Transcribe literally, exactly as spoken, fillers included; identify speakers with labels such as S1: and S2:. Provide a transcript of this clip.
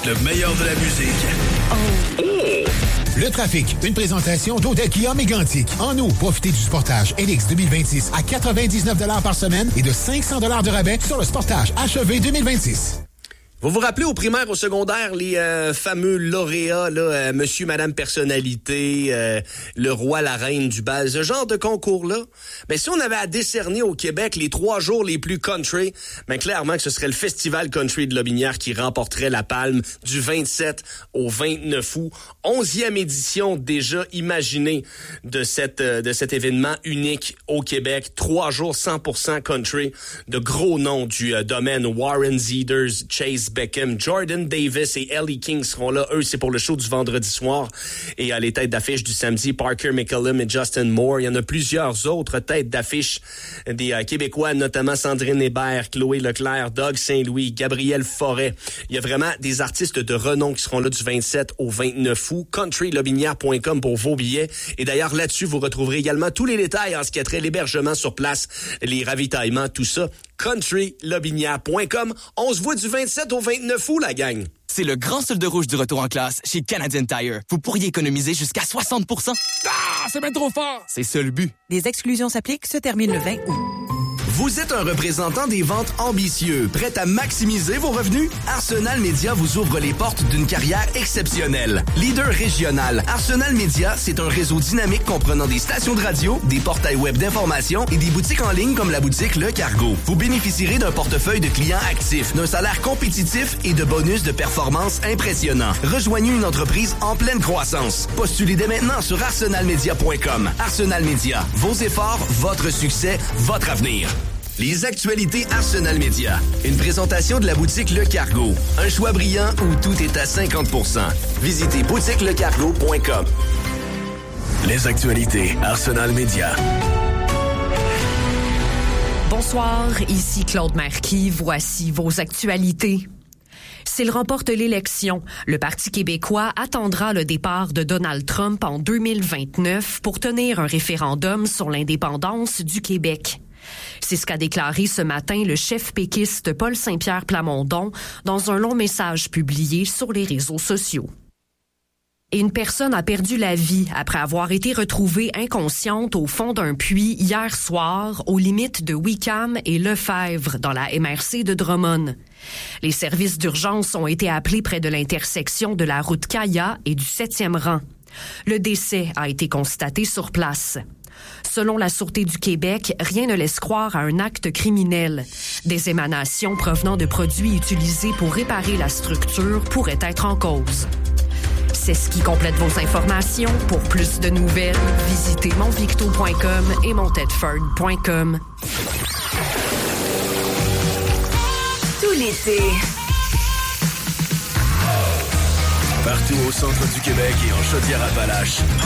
S1: Le meilleur de la musique.
S2: Oh. Le trafic, une présentation d'Odel Kia Mégantic. En août, profitez du Sportage L X deux mille vingt-six à quatre-vingt-dix-neuf dollars par semaine et de cinq cents dollars de rabais sur le Sportage H E V deux mille vingt-six.
S3: Vous vous rappelez au primaire, au secondaire, les euh, fameux lauréats, là, euh, monsieur, madame personnalité, euh, le roi, la reine du bal, ce genre de concours-là? Ben, si on avait à décerner au Québec les trois jours les plus country, ben, clairement que ce serait le Festival Country de Lobinière qui remporterait la palme du vingt-sept au vingt-neuf août. Onzième édition déjà imaginée de cette, euh, de cet événement unique au Québec. Trois jours cent pour cent country. De gros noms du euh, domaine. Warren Zeders, Chase Beckham, Jordan Davis et Ellie King seront là. Eux, c'est pour le show du vendredi soir. Et à les têtes d'affiche du samedi, Parker McCallum et Justin Moore. Il y en a plusieurs autres têtes d'affiche des euh, Québécois, notamment Sandrine Hébert, Chloé Leclerc, Doug Saint-Louis, Gabriel Forêt. Il y a vraiment des artistes de renom qui seront là du vingt-sept au vingt-neuf août. country lobinière point com pour vos billets. Et d'ailleurs, là-dessus, vous retrouverez également tous les détails en ce qui a trait l'hébergement sur place, les ravitaillements, tout ça. country lobinière point com. On se voit du vingt-sept au vingt-neuf août, la gang.
S4: C'est le grand solde rouge du retour en classe chez Canadian Tire. Vous pourriez économiser jusqu'à soixante pour cent.
S5: Ah, c'est bien trop fort!
S4: C'est ça le but.
S6: Les exclusions s'appliquent, se terminent le vingt août.
S1: Vous êtes un représentant des ventes ambitieux, prêt à maximiser vos revenus? Arsenal Media vous ouvre les portes d'une carrière exceptionnelle. Leader régional, Arsenal Media, c'est un réseau dynamique comprenant des stations de radio, des portails web d'information et des boutiques en ligne comme la boutique Le Cargo. Vous bénéficierez d'un portefeuille de clients actifs, d'un salaire compétitif et de bonus de performance impressionnants. Rejoignez une entreprise en pleine croissance. Postulez dès maintenant sur arsenal media point com. Arsenal Media, vos efforts, votre succès, votre avenir. Les actualités Arsenal Media. Une présentation de la boutique Le Cargo. Un choix brillant où tout est à cinquante pour cent. Visitez boutique le cargo point com. Les actualités Arsenal Media.
S7: Bonsoir, ici Claude Marquis. Voici vos actualités. S'il remporte l'élection, le Parti québécois attendra le départ de Donald Trump en deux mille vingt-neuf pour tenir un référendum sur l'indépendance du Québec. C'est ce qu'a déclaré ce matin le chef péquiste Paul Saint-Pierre Plamondon dans un long message publié sur les réseaux sociaux. Et une personne a perdu la vie après avoir été retrouvée inconsciente au fond d'un puits hier soir aux limites de Wickham et Lefebvre dans la M R C de Drummond. Les services d'urgence ont été appelés près de l'intersection de la route Caya et du septième rang. Le décès a été constaté sur place. Selon la Sûreté du Québec, rien ne laisse croire à un acte criminel. Des émanations provenant de produits utilisés pour réparer la structure pourraient être en cause. C'est ce qui complète vos informations. Pour plus de nouvelles, visitez montvicto point com et montedford point com.
S8: Tout l'été.
S1: Partout au centre du Québec et en Chaudière-Appalaches,